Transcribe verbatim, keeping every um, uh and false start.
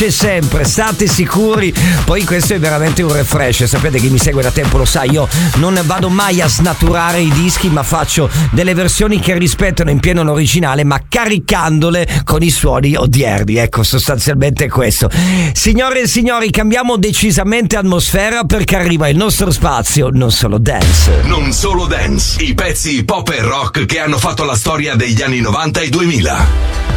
piace sempre, state sicuri. Poi questo è veramente un refresh. Sapete chi mi segue da tempo lo sa, io non vado mai a snaturare i dischi, ma faccio delle versioni che rispettano in pieno l'originale, ma caricandole con i suoni odierni. Ecco, sostanzialmente questo. Signore e signori, cambiamo decisamente atmosfera perché arriva il nostro spazio Non Solo Dance. Non Solo Dance, i pezzi pop e rock che hanno fatto la storia degli anni novanta e duemila.